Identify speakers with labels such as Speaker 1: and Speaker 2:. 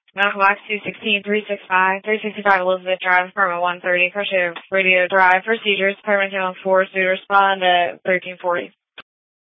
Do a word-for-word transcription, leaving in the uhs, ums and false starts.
Speaker 1: Medical Box two sixteen, three sixty-five, three sixty-five Elizabeth Drive, apartment one thirty, Crochet Radio Drive, procedures, apartment one four, to respond at thirteen forty.